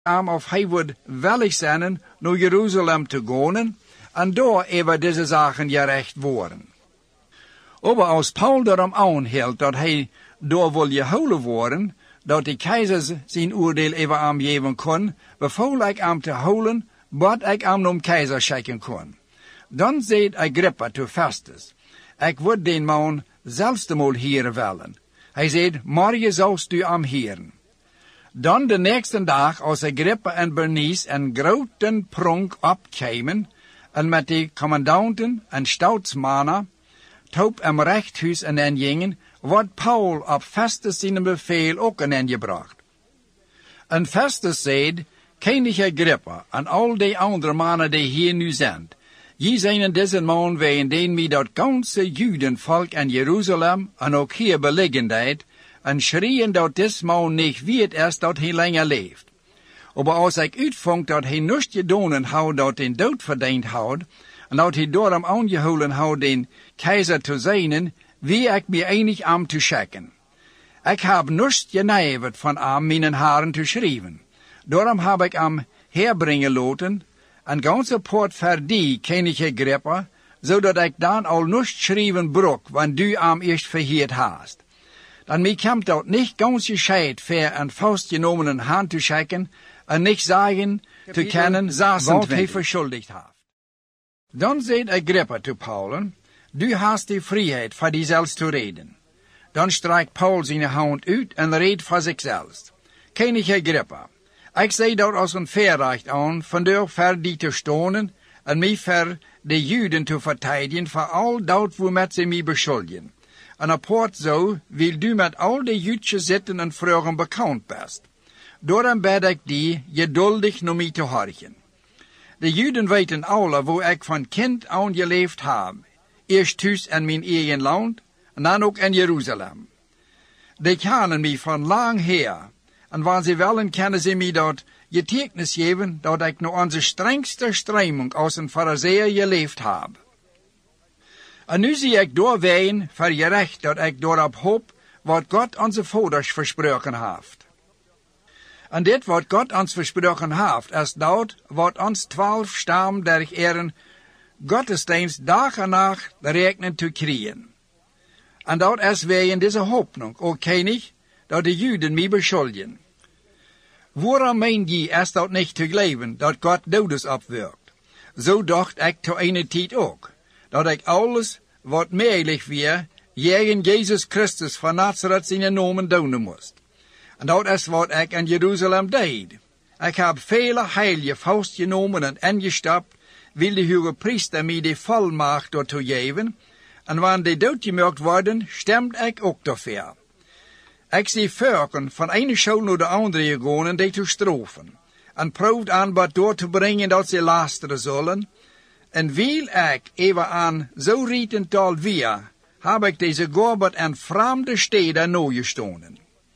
of hij wordt willig zijn naar Jeruzalem te gaan en daar over deze zaken gerecht worden. Aber als Paul daarom aanhield dat hij daar wil gehouden worden, dat de keizers zijn oordeel over hem geven kon, bevoel ik hem te houden, wat ik hem naar keizer schikken kon. Dan zei Agrippa tot Festus, ik word den man zelfs de mol heren willen. Hij zei, morgen zoust u hem heren. Dan de nächste dag, als Agrippa en Bernice een grote pronk opkwamen, en met de commandanten en staatsmannen, top im rechthuis en gingen, wordt Paul op Festus zijn bevel ook gebracht. En Festus zei, Koning Agrippa en al die andere mannen die hier nu zijn, je zijn in deze man wegen den mij dat ganse Judenvolk in Jeruzalem en ook hier beliggendheid, en schrien dat dit man niet weet is dat hij langer leeft. Maar als ik uitvond dat hij niets gedaan had dat den dood verdiend had, en dat hij daarom aangehouden had den keizer te zijn, wie ik me einig am te schikken. Ik heb niets genijverd van am mijn haren te schrijven. Daarom heb ik am herbrengen laten, een ganse poort voor die, Koning Agrippa, zodat ik dan al niets schrijven brok, want du am eerst verheerd hast. Dan mij komt dat niet ganz gescheit voor een vastgenomen hand te schikken, en niet zeggen te kennen wat hij verschuldigd heeft. Dan zei Agrippa te Paul, du hast die vrijheid voor jezelf te reden. Dan strijkt Paul zijn hand uit en reed voor zichzelf. Koning Agrippa, ik zei dat als een verrecht aan, vandaar voor die te stonen en mij voor de Juden te verdedigen voor al dat waarmee ze mij beschuldigen. En apart zo wil du met al de Judje zitten en vragen bekend best. Daarom bid ik die geduldig naar mij te horchen. De Juden weten alle waar ik van kind aan geleefd heb. Eerst thuis in mijn eigen land en dan ook in Jeruzalem. Die kennen mij van lang her. En wanneer ze willen, kunnen ze mij dat getuigenis geven dat ik naar onze strengste streming als een fariseer geleefd heb. En nu zie ik doorween voor je recht dat ik daarop hoop wat God onze vaders versproken heeft. En dit wat God ons versproken heeft, is dat wat ons 12 stammen der Eren Gottesdienst dag en nacht rekenen te krijgen. En dat is wegen deze hoopning, o Koning, dat de Juden mij beschuldigen. Waarom meen je is dat niet te geloven, dat God doodes opwerkt? Zo dacht ik te ene tijd ook, dat ik alles wat meelig weer, tegen Jezus Christus van Nazareth zijn namen doen moest. En dat is wat ik in Jeruzalem deed. Ik heb vele heilige vastgenomen en ingestapt, wil de hoge priester mij de volmacht daartoe geven, en wanneer die doodgemaakt worden, stemt ik ook daarvoor. Ik zie volken van ene school naar de andere gegaan en die te straffen, en proeft aan wat door te brengen dat ze lasteren zullen, en wil ik even aan zo rietental weer, heb ik deze gorbert en vreemde steden nagestonden.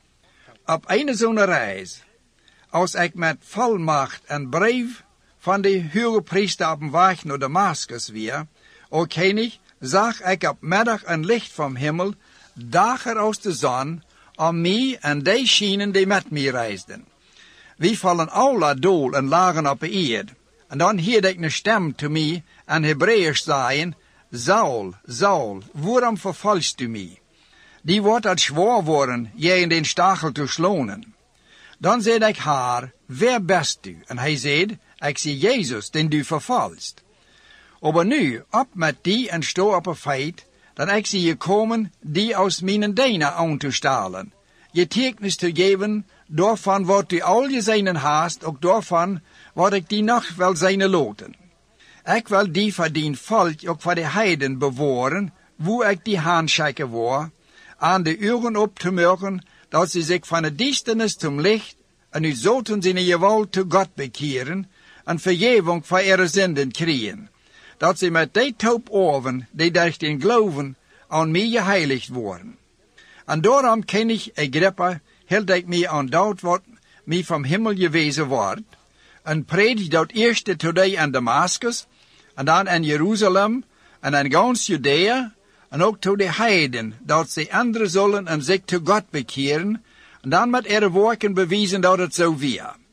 Op een zo'n reis, als ik met volmacht en brief van de hoge priester op weg naar Damascus weer, o Koning, zag ik op middag een licht van hemel, dager als de zon, om mij en die schienen die met mij reisden. We vallen alle dool en lagen op de eerd. En dan hoorde ik een stem te mij en Hebreeuws zeggen, Saul, Saul, waarom vervolgst u mij? Die wordt het zwaar worden, jij in den stachel te slonen. Dan zei ik haar, wer best u? En hij zei, ik zie Jezus, den du vervolgst. Maar nu, op met die en sto op een feit, dan ik zie je komen, die aus mijn denen aan te stalen. Je teeknis te geven, daarvan wat u al je zijnen haast, ook daarvan wat ik die nog wil zijnen loten. Ik wil die voor dien volk, ook voor de heiden beworen, hoe ik die haanschikken word, aan de uren op te merken, dat ze zich van de duisternis zum licht, en u zoten zijn geweld te God bekeren, en vergeving voor ihre zinden krijgen. Dat ze met die taub oren, die durch den geloven, aan mij geheiligd worden. En daarom, Koning Agrippa, hield ik mij aan dat wat mij van hemel gewezen wordt, en predik dat eerste today in Damascus, en dan in Jeruzalem, en in gans Judea, en ook tot de heiden, dat ze anderen zullen en zich tot God bekeren, en dan met ihre werken bewijzen dat het zo weer.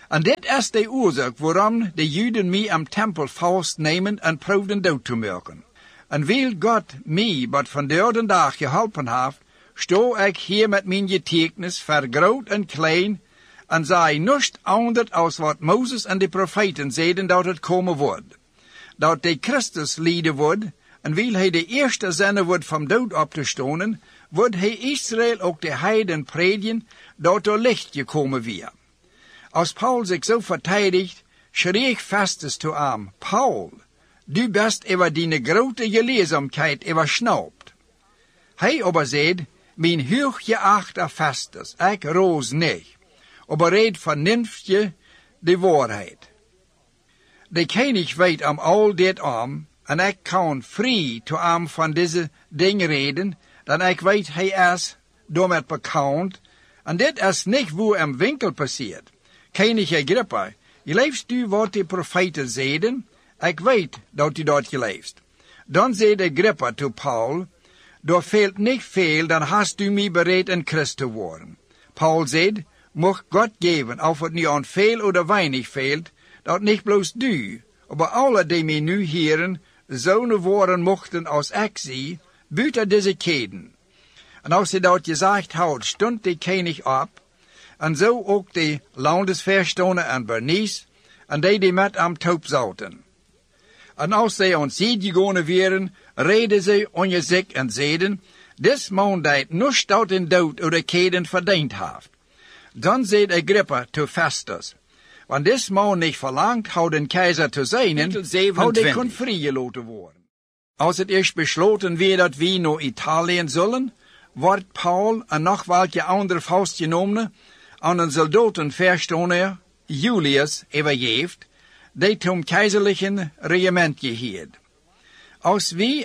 En dit is de oorzaak waarom de Juden mij am tempel vastnemen en proefden dood te maken. En wil God mij wat van de dag geholpen heeft, sto ik hier met mijn getuigenis voor groot en klein, en zei niets anders als wat Mozes en de profeten zeiden dat het komen wordt. Dat de Christus lijden wordt, en wil hij de eerste zender wordt van dood op te stonen, wordt hij Israël ook de heiden predigen, dat er licht gekomen weer. Als Paul zich zo verteidigt, schreef ik Festus toe aan, Paul, du best over die grote geleerdzaamheid oversnauwd. Hij aber zei, mijn hooggeachte Festus, ik roos niet, aber red vernünftig de waarheid. De koning weet om al dit om, en ik kan vrij toe aan van deze dingen reden, dan ik weet hij is door met bekend, en dit is niet waar im winkel passeert. Koning Agrippa, je leefst u wat de profeten zeiden, ik weet dat u dat geleefst. Dan zei Agrippa toe Paul, er veelt niet veel, dan hast u mij bereid in Christus te worden. Paul zei, mocht God geven, of het nu aan veel of weinig veelt, dat niet bloos du, maar alle die mij nu heren, zonen worden mochten als ik zie, buiten deze keden. En als hij dat gezegd had, stond de koning op, en zo ook de landesverstoner en Bernice, en die met am touw zouten. En als zij aan zee gegaan waren, reden zij onder zich en zeiden, dis man dat niets dat in dood of de keden verdiend heeft. Dan zei Agrippa toe Festus, want dis man niet verlangt houden keizer te zijn, hou hij kon vrijgelaten worden. Als het eerst besloten weer dat we naar Italië zullen, wordt Paul en nog welke andere vastgenomen aan een soldatenverstoner, Julius, overgeeft, die zum keizerlichen regiment geheerd. Als we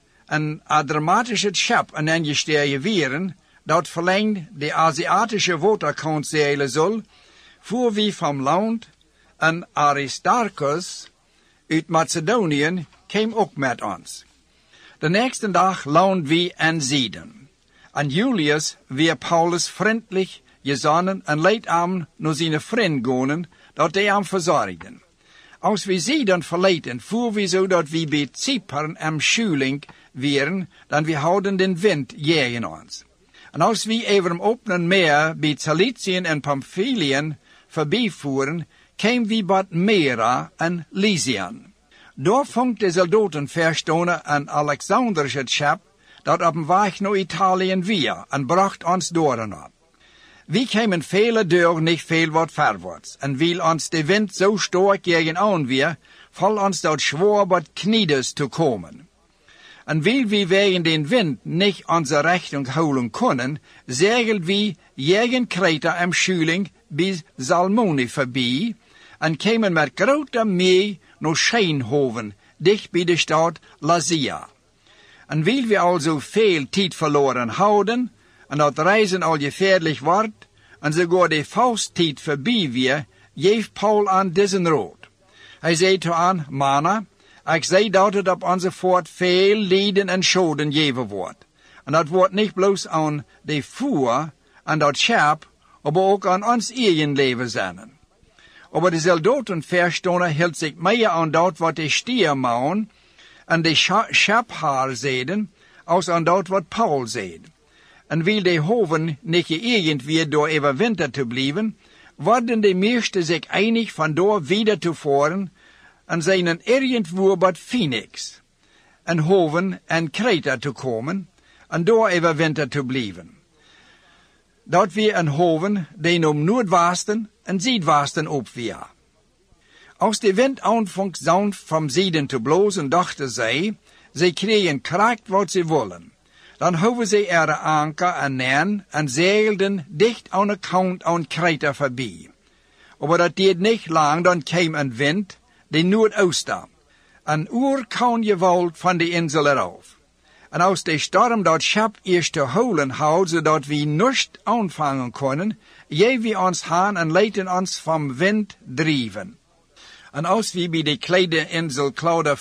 een dramatische schap en ingestegen waren, dat verlengt de Aziatische waterkant zal, voer we van land en Aristarchus uit Macedonië kwam ook met ons. De nächste dag land we in Sidon. En Julius weer Paulus vriendelijk gezonnen en leed aan naar zijn vriend gaan, dat hij hem verzorgden. Als we Sidon verlaten, voer we zo dat we bij Cypern am schuling waren, dan we houden den wind tegen ons. En als we over hem openen meer bij Ciliciën en Pamphyliën voorbijvoeren, kwamen we bad Mera en Lysian. Daar vond de soldatenverstoner een Alexanderische schap, dat op een weg naar Italië weer, en bracht ons door op. We kwamen vele deur niet veel wat verwaarts, en wil ons de wind zo sterk tegenaan weer, val ons dat zwaar wat kniedes te komen. En wil we wegen den wind niet onze richting houden kunnen, zegeln we tegen Kreta en schuling bij Salmone voorbij, en kwamen met grote mee naar Schijnhoven, dicht bij de stad Lasea. En wil we also veel tijd verloren houden, en dat reizen al gefährlich wordt, en sogar de fausttijd voorbij weer, geeft Paul aan deze raad. Hij zei toe aan, mannen, ik zei dat het op onze voort veel lijden en schoden geven wordt. En dat wordt niet bloos aan de voer en dat schap, maar ook aan ons eigen leven zijn. Maar de soldatenverstoner hield zich meer aan dat wat de stierman en de schaphaar zeiden, als aan dat wat Paul zei. En wil de hoven niet geëgend weer door overwinter te blijven, worden de meesten zich einig van door wieder te voeren en zijn irgendwo bij Phoenix, en hoven en Kreta te komen, en door overwinter te blijven. Dat weer een hoven die om noordwesten en zuidwesten op weer. Als de wind aanvangt zo'n van Sidon te blozen, dachten zij kregen kracht wat ze willen. Dan houden ze er anker en neer en zeilden dicht aan de kant aan Kreta voorbij. Maar dat deed niet lang, dan kwam een wind, de noordoosten, een oerkoude gewalt van de insel eraf. En als de storm dat schap eerst te houden houdt, zodat we niet aanvangen konden, geven we ons aan en laten ons van wind drijven. En als we bij de kleine insel Clauda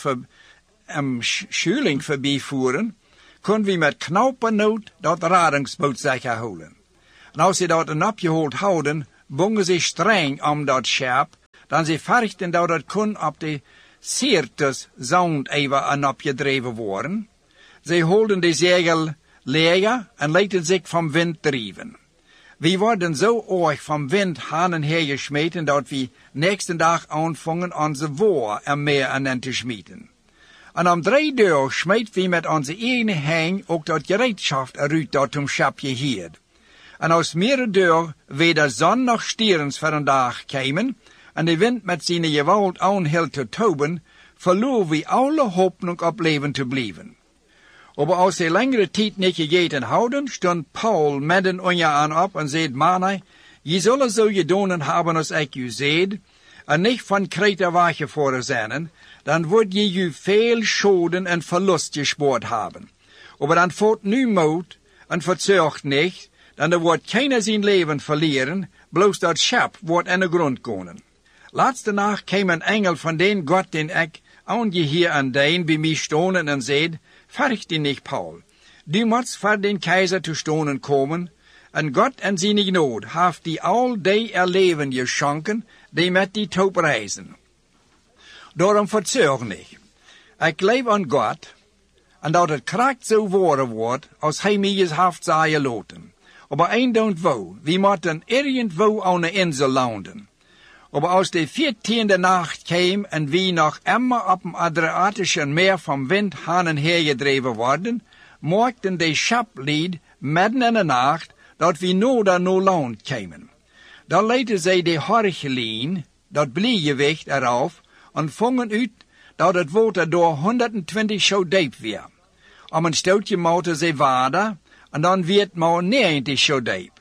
Schuling voorbij voeren, kunnen we met knapenood dat radingsboot zich houden. En als ze dat een opgehold houden, bongen ze streng om dat schap, dan ze verchten dat het kon op de Sirtis zound even en opgedreven worden. Ze holden de zegel leger en lieten zich van wind drijven. We worden zo erg van wind heen en her gesmeten, dat we nächsten dag aanvangen onze woor meer aan te smeten. En om 3 dagen smeet we met onze eigen hang ook dat gereedschap eruit dat om schap geheerd. En als meerdere dagen we de zon nog stierens voor een dag kwamen, en de wind met zijn geweld aanhield te toben, verloren we alle hoop op leven te blijven. Maar als ze langere tijd niet gegeten houden, stond Paul midden onder aan op en zei, mannen, je zullen zo gedonen hebben als ik u zei, en niet van Kreta weggevoerd zijn, dan wordt je u veel schoden en verlust gespoord hebben. Maar dan voert nu moed en verzorgt niet, dan er wordt keiner zijn leven verlieren, bloos dat schap wordt in de grond komen. Laatste nacht kwam een engel van den God den ik aangeheer aan deen bij mij stonden en zei, vercht die niet, Paul. Du moet voor den keizer te stonen komen, en God en zijn genade heeft die al die erleven geschonken, die met die top reizen. Daarom verzorg niet. Ik leef aan God, en dat het kracht zo worden wordt, als hij mij heeft zeggen laten. Maar één don't wou, we moeten irgendwo aan de insel landen. Maar als de 14e nacht kwam en we nog immer op een Adriatische meer van wind heen en her gedreven worden, maakten de schaplied midden in de nacht dat we nooit no land kwamen. Dan leidden zij de horgelien, dat bliegewicht eraf, en vongen uit dat het water door 120 zo diep weer. Om een stootje mochten zij water, en dan werd maar 90 zo diep.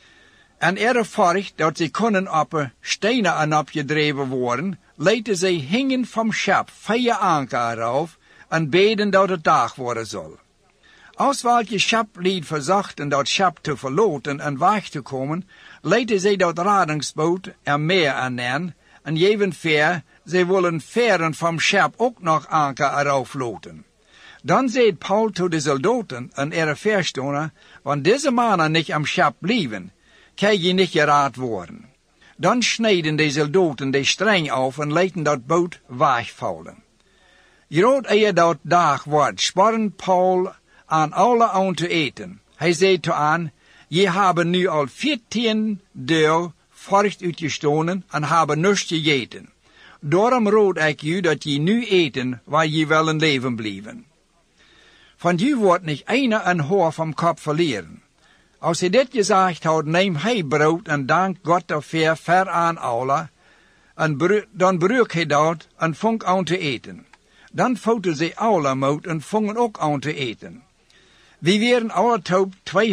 En erg dat ze konden op stenen en opgedreven worden, lieten zij hingen van schap 4 anker eraf en beden dat het dag worden zal. Als welke schaplied verzachten dat schap te verlaten en weg te komen, lieten zij dat radingsboot meer aan en evenveer, zij willen veren van schap ook nog anker eraf loten. Dan zei Paul tot de soldaten en verstonden, want deze mannen niet am schap blijven, kan je niet geraad worden. Dan sneden de soldaten de streng af en lieten dat boot wegvallen. Groot eer dat dag wordt, sporren Paul aan alle aan te eten. Hij zei te aan, je hebben nu al 14 dagen voort uitgestonden en hebben niets gegeten. Daarom raad ik u dat je nu eten waar je wel een leven blijven. Van je wordt niet einer een haar vom kop verlieren. Als hij dit gezegd had, neem hij brood en dank God daarvoor ver aan alle, en dan broek hij dat en vong aan te eten. Dan voten ze alle moed en vongen ook aan te eten. We waren alle top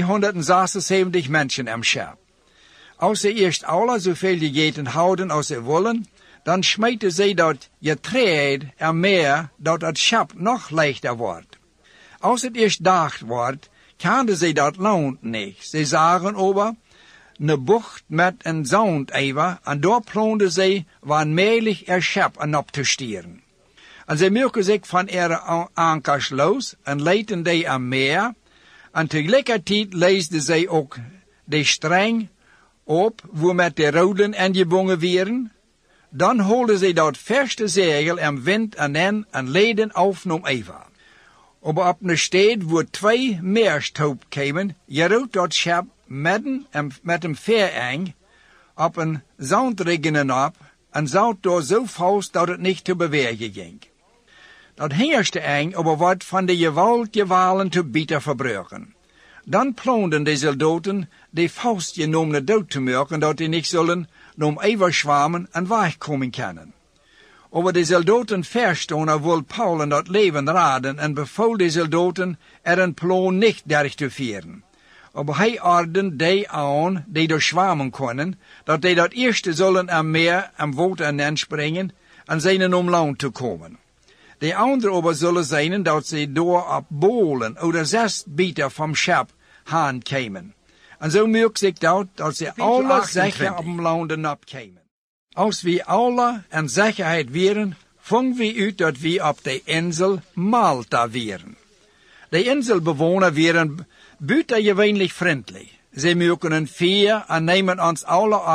276 mensen am schap. Als ze eerst alle zoveel gegeten houden als ze willen, dan smeten ze dat getreed meer dat het schap nog lichter wordt. Als het eerst dag wordt, kenden ze dat land niet. Ze zagen over een bocht met een zand even, en daar ploonden ze wanmelig schap en op te stieren. En ze merken zich van ankers los en leiden die aan meer, en tegelijkertijd leesden ze ook de streng op, waar met de roden en gebonden werden. Dan holden ze dat verste zegel en wind en leden afnom even. Maar op een stad waar 2 meerstoop kwamen, geroot dat schap midden en met een vereng op een zandriggenen op en zout door zo vast dat het niet te bewegen ging. Dat hingerste eng wordt van de gewalen te bitter verbruiken. Dan ploonden de soldaten de vast genomen dood te maken, dat die niet zullen om even zwammen en wegkomen kunnen. Over de soldaten verstonden wil Paul in dat leven raden en beval de soldaten een plan niet derg te vieren. Maar hij ordende die aan die door zwammen konden, dat die dat eerste zullen meer en water in springen en zijn om land te komen. De andere over zullen zijn dat ze door op bolen of 6 bieter van schap haan kwamen. En zo merkt zich dat ze alle zeker op landen opkwamen. Als we alle in zekerheid waren, vonden we uit dat we op de insel Malta waren. De inselbewoner waren buitengewoonlijk vriendelijk. Ze merken een veer en nemen ons alle op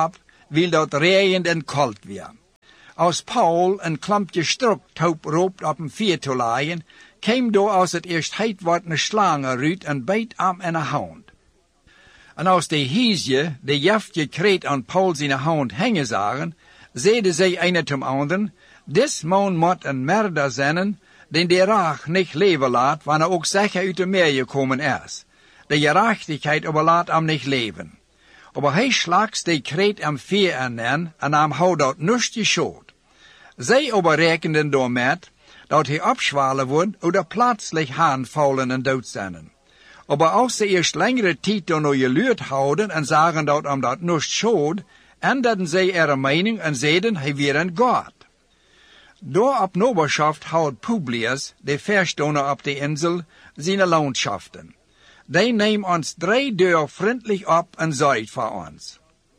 wil dat regent en kalt weer. Als Paul een klampje struktaup roopt op een veer te laaien, kwam door als het eerst heet wordt een slang eruit en beet hem in de hand. En als de hiesje de jaftje kreet aan Paul zijn hand hangen zagen, zeiden zij een tot anderen, des man moet een merder zijn, den de raag niet leven laat, wanneer ook zeker uit de meer gekomen is. De gerechtigheid overlaat hem niet leven. Aber hij slags de kreet hem veer aan en hem houdt dat nust geschoot. Zij overrekenden door met, dat hij opschwalen wordt, oder plötzlich aanvallen en dood zijn. Aber als ze eerst langere tijd door nog geluurd houden en zagen dat hem dat nust schoot, änderden zij ihre mening en zeiden hij weer een God. Door op noberschaft houdt Publius, de verstoner op de insel, zijn landschaften. Die neemt ons 3 deur vriendelijk op en zorgt voor ons.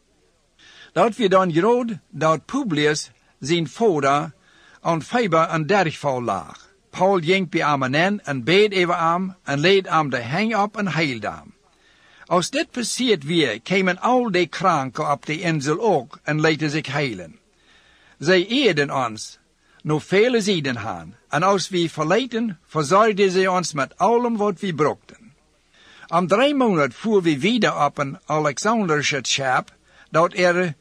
Dat we dan groot dat Publius zijn vader aan feber en dergval lag. Paul ging bij hem in en beed over hem en leed hem de hang op en heilde hem. Als dit passiert weer, kwamen al die kranken op de insel ook en lieten zich heilen. Zij eerden ons, nog vele zijden gaan, en als we verleten, verzorgden zij ons met allem wat we brokten. Om 3 maanden voeren we wieder op een Alexanderische schip, dat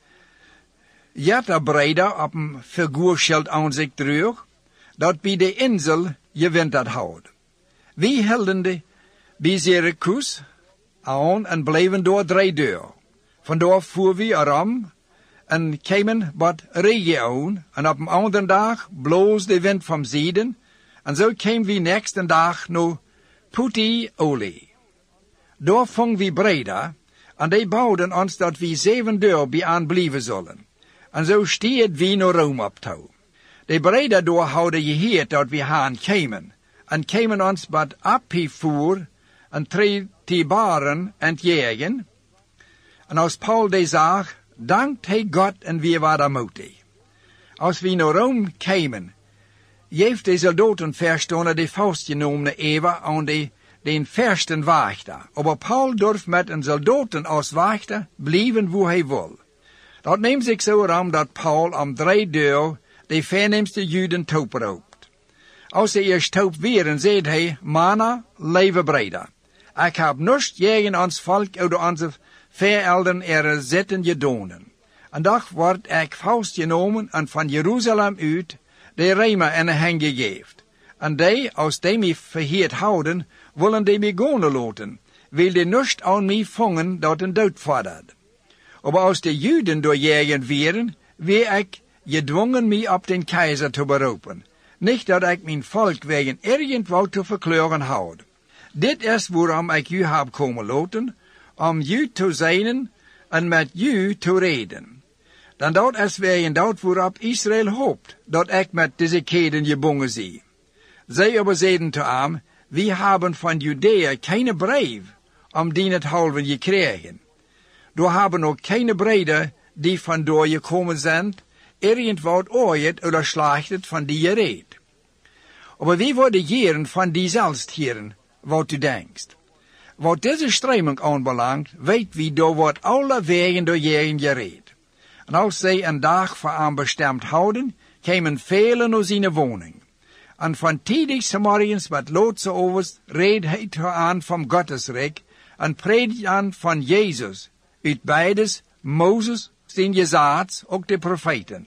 jetterbreider op een figuurschild aan zich droeg, dat bij de insel gewinterd houdt. We hielden bij Syracuse aan en bleven door 3 deur. Vandaar voeren we erom en kwamen wat regio en op een andere dag bloos de wind van zuiden en zo kwamen we nächste dag naar Puteoli. Daar vong we Breda en die bouwden ons dat we 7 deur bij aan blijven zullen. En zo steed we naar Rome op touw. De Breda door houden geheerd dat we haan kwamen ons wat opgevoerd en 3 baren en jagen. En als Paul die zag, dankt hij God en we waren moedig. Als we naar Rome kwamen, heeft de soldaten verstonden de vastgenomen even aan den versten wachter. Aber Paul durft met een soldaten als wachter blijven waar hij wil. Dat neemt zich zo aan dat Paul om 3 deur de voornaamste Juden toop roopt. Als hij eerst toop weer, zegt hij, mannen, leven Breda. Ik heb nust tegen ons volk uit onze verelderen er zitten gedonen. En dag wordt ik vastgenomen en van Jeruzalem uit de Rema in de hang gegeven. En die, als die mij verheerd houden, willen die mij gaan laten, wil die nust aan mij vangen dat een dood vordert. Aber als de Juden doorjagen werden, weer ik gedwongen mij op den keizer te beroepen. Niet dat ik mijn volk wegen irgendwo te verkleuren houd. Dit is waarom ik u heb komen laten, om u te zijn en met u te reden. Dan dat is wegen dat waarop Israël hoopt, dat ik met deze keden gebonden zie. Zij aber zeiden te hem, we hebben van Judea keine brief, om die het halven gekregen. Door hebben ook keine Breder, die vandoor gekomen zijn, irgendwo ooit oder slachtet van die gereed. Aber wie worden jaren van die zelfs heren, wat u denkt? Wat deze streming aanbelangt, weet wie door wordt alle wegen door jaren gereed. En als zij een dag voor hem bestemd houden, kwamen velen naar zijn woning. En van tidig 's morgens met loodse overs reed hij aan van Gottesrijk en predikt aan van Jezus, uit beides, Mozes, zijn gezaad, ook de profeten.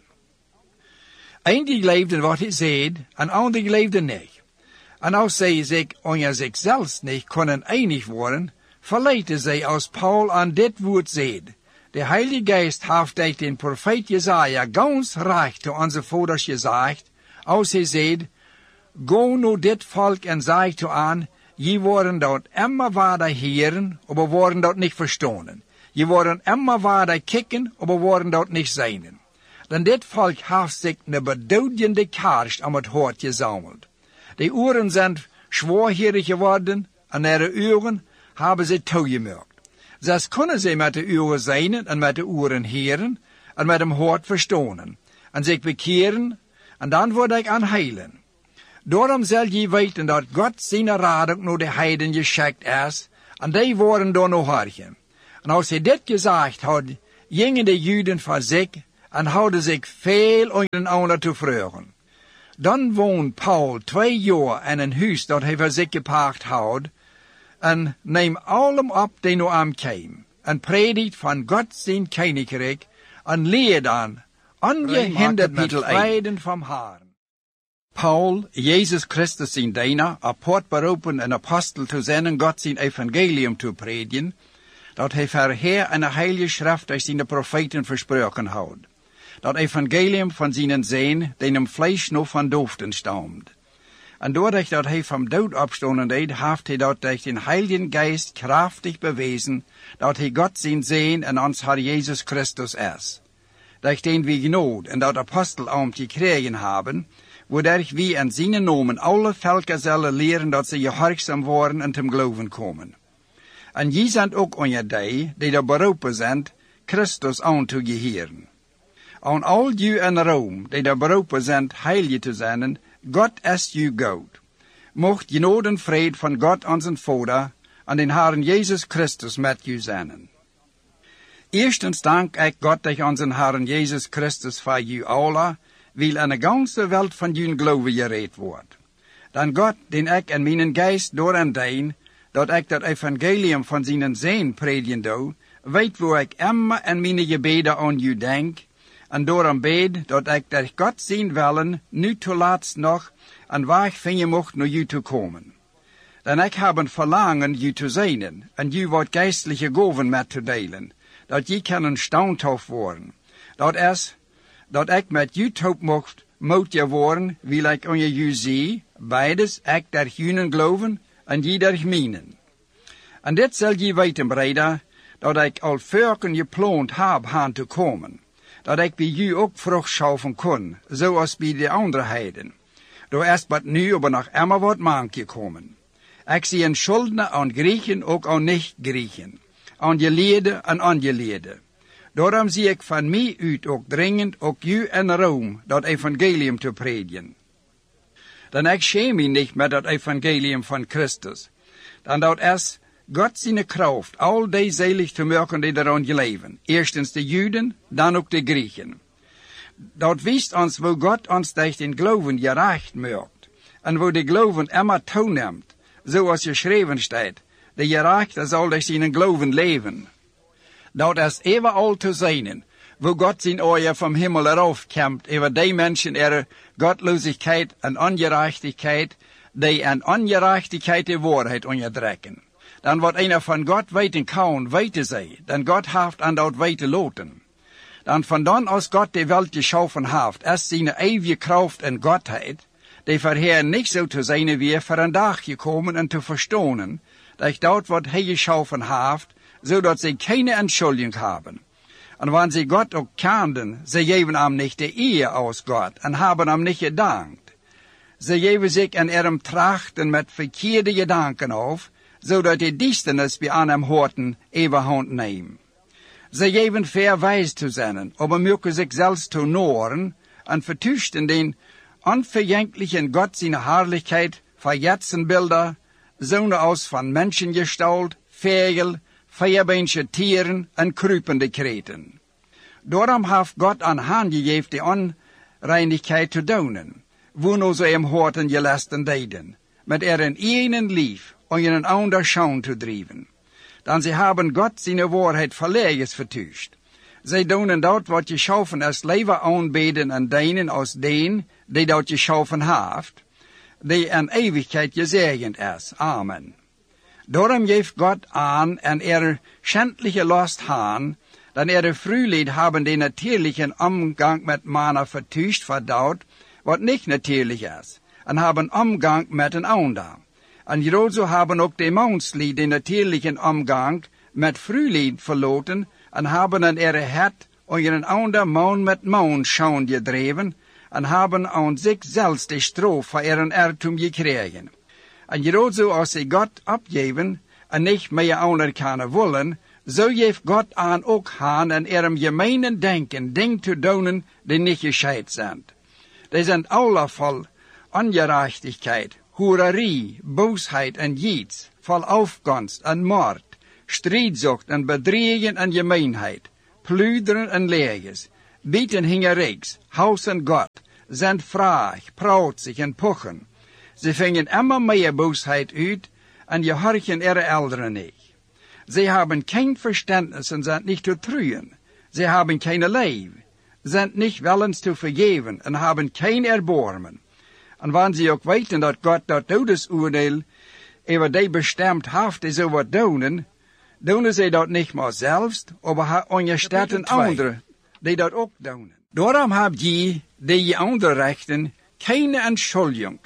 Eindelijk leefden wat hij zei, en anderen leefden niet. En als zij zich onder zichzelf niet konden einig worden, verleidden zij als Paul aan dit woord zei. De Heilige Geest heeft uit den profeet Jesaja ganz recht te onze vaders gezegd, als hij zei, go nu dit volk en zeg toe aan, je worden dat immer waarder heren, aber worden dat niet verstonen. Je worden immer waarder kicken, aber worden dat niet zijn. Dan dit volk heeft zich een bedoelende kerst om het hoort gezameld. De oren zijn zwaarhierig geworden en ihre uren hebben ze toegemerkt. Zelfs kunnen ze met de uren zijn en met de oren heren en met hem hoort verstonen en zich bekeren en dan word ik aan heilen. Daarom zal je weten dat God zijn rading naar de heiden geschikt is en die worden door nog hargen. En als hij dit gezegd had, gingen de Juden voor zich en houden zich veel onder ander te vragen. Dan woont Paul 2 jaar in een huis dat hij voor zich gepacht houdt, en neemt allem op die nu aan kwam, en predikt van God zijn koninkrijk, en leer dan ongehinderd met vreden van Haren. Paul, Jezus Christus zijn dienaar, apart beroepen een apostel te zijn en God zijn evangelium te prediken, dat hij verheer in de heilige schrift durch zijn profeten versproken houdt. Dat evangelium van zijn Zoon, die hem vlees nog van doofden staamt. En doordat dat hij van dood opstonden deed, heeft hij dat durch den Heiligen Geist krachtig bewezen, dat hij God zijn Zoon en ons Herr Jezus Christus is. Durch den we genode en dat apostelambt gekregen hebben, wodurch we in zijn namen alle volken zullen leren dat ze gehoorzaam worden en ten geloven komen. En je zijn ook onder die daar beroepen zijn, Christus aan te geheren. Aan al jullie in Rome, die daar beroepen zijn heilig te zijn, God is je God. Mocht genade en vrede van God onze Vader en den Herrn Jezus Christus met je zijn. Eerstens dank ik God durch onze Herrn Jezus Christus voor je alle, wil in de ganze wereld van jullie geloven gereed wordt. Dan God, den ik in mijn geest door en deen, dat ik dat evangelium van zijn Zoon prediken doe, weet waar ik immer in mijn gebeden aan u denk, en daarom bid dat ik durch God zijn willen nu te laatst nog en weg vinden mocht naar u te komen. Dan ik heb een verlangen u te zijn en u wat geestelijke gaven met te delen, dat je kan standhoud worden. Dat is, dat ik met u top mocht je worden, wil ik aan je zie, beides ik durch jullie geloven en je durch mijnen. En dit zal je weten, breder, dat ik al vorken gepland heb aan te komen, dat ik bij u ook vrucht schaffen kon, zoals bij de andere heiden. Door is maar nu aber nog immer wat mank gekomen. Ik zie een schuldner aan Griechen, ook aan niet-Griechen, aan geleerde en ongeleerde. Daarom zie ik van mij uit ook dringend, ook u in Rome, dat evangelium te prediken. Dan ik schäme mij niet met dat evangelium van Christus. Dan dat is God zijn kracht, al die zelig te maken die daaraan leven. Eerstens de Juden, dan ook de Griechen. Dat wijst ons wo God ons durch den geloven gerecht maakt. En wo de geloven immer toeneemt, zoals geschreven staat, de gerechte zal durch zijn geloven leven. Dat is overal te zijn, wo God zijn oor vom Himmel eraf kämpft, over die mensen ihre Gottlosigkeit en ongerechtigkeit, die an ongerechtigkeit de waarheid onderdrukken. Dan wat einer van God weten kan, weten zij, dan God heeft aan dat weten loten. Dan van dan als God de welt geschaffen heeft, is zijn eeuwige kracht en Godheid, die verheer niet zo te zijn wie voor een dag gekomen en te verstonen, dat dat wat hij geschaffen heeft, zodat zij keine Entschuldigung hebben. En wanneer zij God ook kenden, zij geven hem niet de eer als God en hebben hem niet gedankt. Zij geven zich in ihrem trachten met verkeerde gedanken auf, zodat de duisternis bij aan hem hoorten overhand neemt. Zij geven verwijs te zijn, aber mögen zich zelfs te noren en vertuchten den unverjänglichen Gott seine Herrlichkeit, verjetzen Bilder, zonen aus van Menschengestalt, Vögel, vierbeensche Tieren en kruipende kreten. Daarom heeft God aan hen gegeven de onreinigheid te doen, wo ze hem hoorten gelasten deden, met een enen lief en een ander schaun te drijven. Dan ze hebben God zijn waarheid verlegens vertuigd. Zij doen dat wat geschaffen is liever aanbeden en dienen als den die dat geschaffen heeft, die in eeuwigheid gezegend is. Amen. Daarom geeft God aan en schändliche last haan, dan vroeger hebben de natuurlijke omgang met mannen vertuigd verdaut, wat niet natuurlijk is, en hebben omgang met een ander. En hierzo hebben ook de menslied de natuurlijke omgang met vroeger verloten, en hebben een het onder een ander man met man schaun gedreven, en hebben aan zichzelf de straf voor ihren Irrtum gekregen. En hierzo als ze God opgeven, en niet meer anerkennen willen, zo geeft God aan ook aan en ihrem gemeenen denken dingen te doen die niet gescheid zijn. Die zijn alle vol ongerechtigheid, hoererie, boosheid en jiets, vol afgunst en moord, strijdzucht en bedriegen en gemeenheid, pluderen en leges, bieten hingeriks, huis en God, zijn vraag, prautzig en pochen. Ze vingen immer meer boosheid uit en je horchen ihre Eltern nicht. Sie haben kein Verständnis und sind nicht zu trühen. Sie haben keine Leib, sind nicht willens zu vergeben und haben kein Erbarmen. Und wenn sie auch weten dat Gott dat Todesurteil über die bestimmt haft, die so wat doen sie dat nicht mal selbst, aber onderstellen anderen, die dat ook doen. Daarom habt je, die je andere rechten, keine Entschuldigung.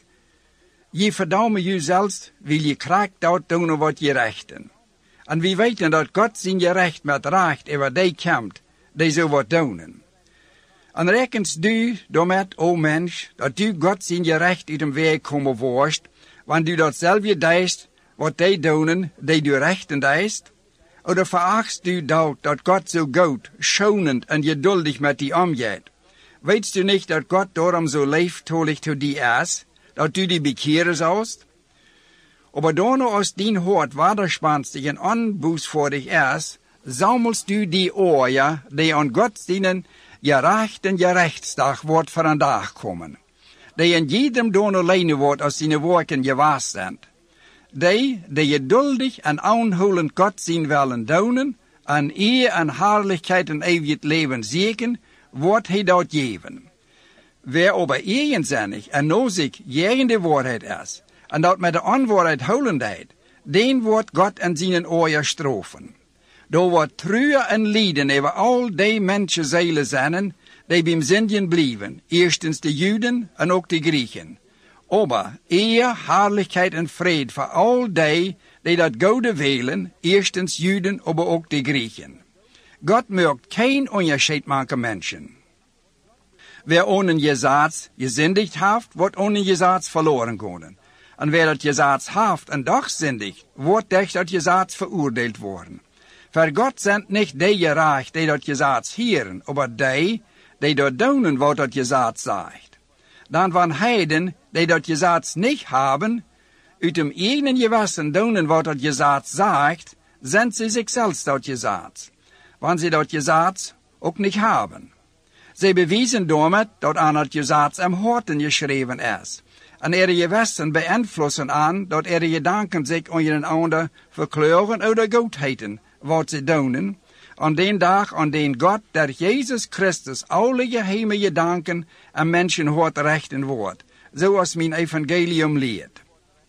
Je verdaume je zelfs, wil je kracht dat doen wat je rechten. En we weten dat God zijn je recht met recht over die komt, die zo wat doen. En rekens du daarmet, o mens, dat du God zijn je recht uit de weg komen worst, wanneer du datzelfde deist, wat die doen, die du rechten deist? Oder verachtst du dat God zo goed, schonend en geduldig met die omgeht? Weetst du nicht, dat God daarom zo lieftolig zu die is, dat du die bekehren sollst? Aber dono aus dien Hort waderspanstig en onbußvordig is, sammelst du die oorja, die an Gott dienen, gerecht en gerechtsdag wordt voor een dag komen. Die in jedem dono leine wordt als zijn werken gewaast zijn. Die geduldig en aanhoudend God zien willen doen, en eer en herrlichkeit en eeuwig leven zeker, wordt hij dat geven. Wer aber eigenzinnig en nozig gegen de waarheid is, en dat met de onwaarheid houdendheid, den wordt God en zijn oor strafen. Door wordt treuren en lijden over al die mensen zielen zijn, die bij zindjen blijven, eerstens de Juden en ook de Grieken. Aber eer, herrlichkeit en vrede voor al die dat goede willen, eerstens Juden, aber ook de Grieken. God maakt geen onderscheid maken mensen. Wer ohne Gesetz gesündigt haft, wordt ohne Gesetz verloren gaan. En wer dat Gesetz haft en doch sündigt, wordt durch dat Gesetz verurteilt worden. Voor God zijn niet die gerecht die dat Gesetz hieren, aber die dat doen wat dat Gesetz zegt. Dan van heiden die dat Gesetz niet hebben, uit dem eigenen gewassen doen wat dat Gesetz zegt, zijn ze zichzelf dat Gesetz. Wanneer ze dat Gesetz ook niet hebben. Zij bewijzen daarmee dat aan het Gesetz am Horten geschreven is. En ihre gewassen beïnvloeden aan dat ihre gedanken zich aan een ander verkleuren oder goedheten, wat ze doen, aan den dag aan den God der Jezus Christus alle geheime gedanken en mensen hoort rechten wordt, zoals mijn evangelium leert.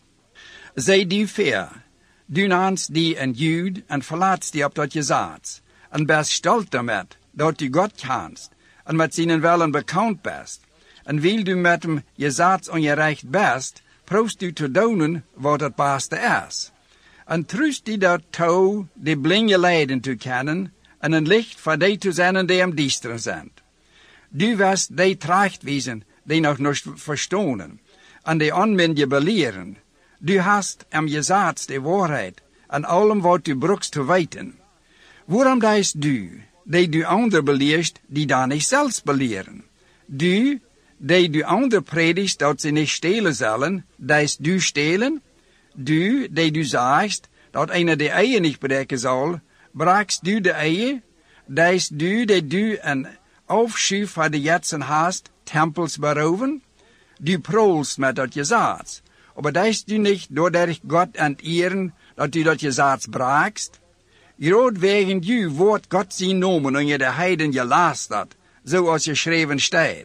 Zij die ver, du naamst die een Jude en verlaatst die op dat Gesetz, en best stolz daarmee dat du God kennst, en met zijn wellen bekend best, en wil du met hem Gesetz ongerecht best, proest du te doen wat het beste is. En trust die dat toe de blinde lijden te kennen, en een licht voor die te zijn die am diesteren zijn. Du wirst die tracht wezen, die nog niet verstonen, en die onmindje beleren. Du hast am Gesetz de waarheid, en allem wat du brukst te weten. Waarom deist du, die du ander beleerst, die daar niet zelfs beleren? Du, die du ander predigst dat ze niet stelen zullen, deist du stelen? Du, die du zegt dat einer de eie niet breken zal, brakst du de eie? Deist du, die du een afschuw voor de jetsen hast, tempels beroven? Du prolst met dat Gesetz, aber deist du niet doordat God enteren dat du dat Gesetz brakst? Groot wegen du wordt God zijn nomen en je de heiden gelast had, zoals geschreven staat.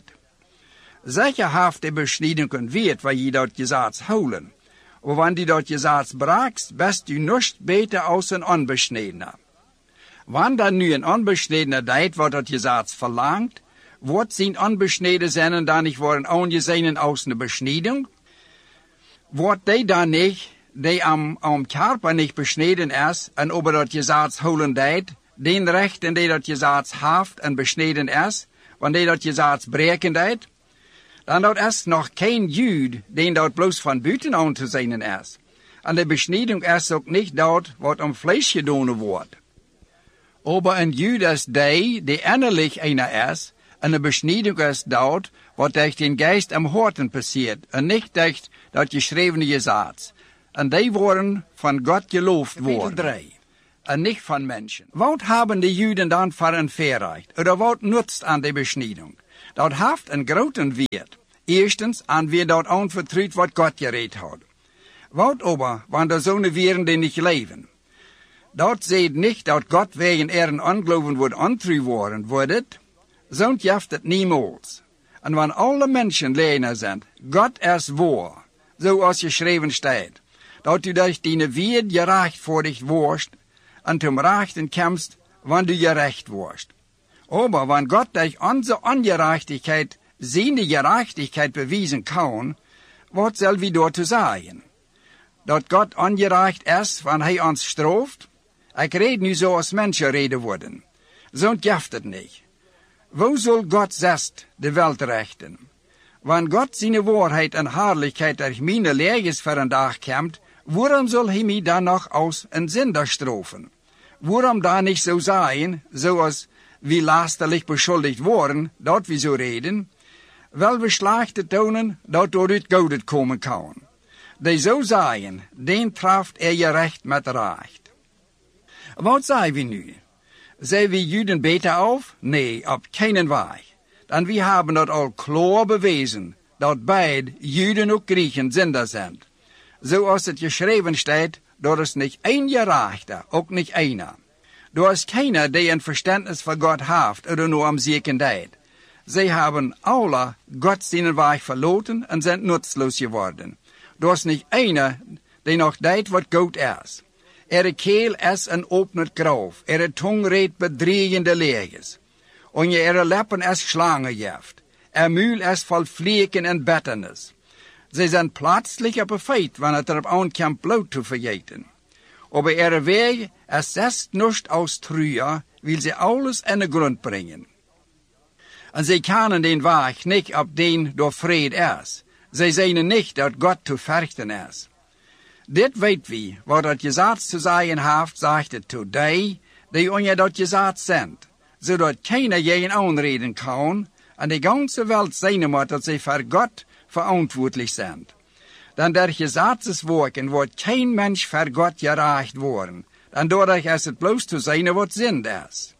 Zeker haft de besniedingen weet waar je dat Gesetz houden. Aber wenn du dat Gesetz brakst, bist du nicht beter als een onbesnedener. Wann dan nu een onbesnedener deed wat dat Gesetz verlangt, wordt zijn onbesneden zijn dan niet worden aangezien als een besneding? Wordt die dan niet, die am Körper niet besneden is, en over dat Gesetz holen deed, den rechten die dat Gesetz haft en besneden is, wanneer dat Gesetz breken deed? Dan dat is nog geen Jude, den dat bloos van buiten aan te zijn is. En de besneding is ook niet dat wat om vlees gedaan wordt. Aber een Jude is die innerlijk einer is, en de besneding is dat wat durch den Geist am Horten passiert, en niet durch dat geschrevene Gesetz. En die worden van God geloofd worden. 3. en nicht von Menschen. Wat haben die Juden dann für ein Verrecht? Oder wat nutzt an der Beschneidung? Dat haft een groten Wert. Erstens, an wir dort anvertraut, wat Gott geredet hat. Wat aber, wann der Sonne wären, die nicht leben? Dort seht nicht, dat Gott wegen ihren Unglauben wird antreu worden, wordet, so jaft het niemals. En wann alle Menschen lehner sind, Gott ist wahr, so als geschreven steht, dat du durch deine Wert gerecht vor dich wirst, en zum Rechten kämpfst, wann du gerecht wirst. Aber wann Gott durch unsere Ungerechtigkeit seine Gerechtigkeit beweisen kann, was soll wir dort zu sagen? Dat Gott ungerecht ist, wann er uns straft? Ich rede nu so, als Menschen reden worden. So jaft het nicht. Wo soll Gott selbst de Welt rechten? Wann Gott seine Wahrheit en Herrlichkeit durch meine Leges für een dag kämmt, waarom soll hij mich dann noch aus een Sünder strafen? Waarom da nicht so sein, so als wir lasterlich beschuldigt worden, dat wir so reden, weil wir slechte tonen, dat dooruit goud komen kan. Die zo zijn, den traft gerecht met recht. Wat zeggen wir nu? Zijn wir Juden beter auf? Nee, op keinen Weg. Dan wir haben dat al klar bewezen, dat beide, Juden und Griechen, Sünder sind. So als het geschreven steht, dat is nicht ein Gerechter, ook nicht einer. Da ist keiner, der ein Verständnis von Gott hat oder nur am Siegen deed. Sie haben alle Gott seinen Weg verloren und sind nutzlos geworden. Da ist nicht einer, der noch deed wat Gott ist. Ihre Kehl ist ein opnet Graf, ihre Tung redt bedriegende Leges. Und ihre Lippen ist Schlangengift. Ihr Mühl ist voll Fliegen und Betternis. Sie sind plötzlich op een feit, wanneer het erop aankomt bloot te vergeten. Aber ihre Weg ist selbst nicht aus Trühe, will sie alles in den Grund bringen. Und sie kennen den Weg nicht, ob den durch Fried ist. Sie sehen nicht, dass Gott zu fürchten ist. Dit weet wie, wat dat Gesetz zu sein haft, sagt het zu die onder dat Gesetz sind, zodat keiner jeden aanreden kan, en die ganze Welt zijn moet dat sie für Gott verantwortlich sind. Denn durch Gesetzeswerken wird kein Mensch für Gott gerecht worden, denn dadurch ist es bloß zu sein, was Sinn ist.